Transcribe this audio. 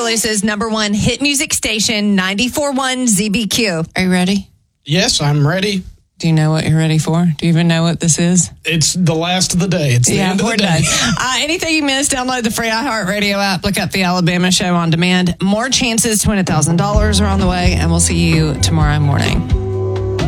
Tussalosa's number one hit music station, 94.1 ZBQ. Are you ready? Yes, I'm ready. Do you know what you're ready for? Do you even know what this is? It's the last of the day. It's the end of the day. Anything you missed, download the free iHeartRadio app. Look up the Alabama Show on demand. More chances to win $1,000 are on the way, and we'll see you tomorrow morning.